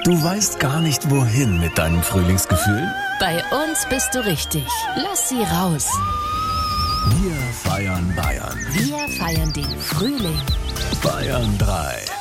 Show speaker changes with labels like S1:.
S1: Du weißt gar nicht, wohin mit deinem Frühlingsgefühl?
S2: Bei uns bist du richtig. Lass sie raus.
S1: Wir feiern Bayern.
S2: Wir feiern den Frühling.
S1: Bayern 3.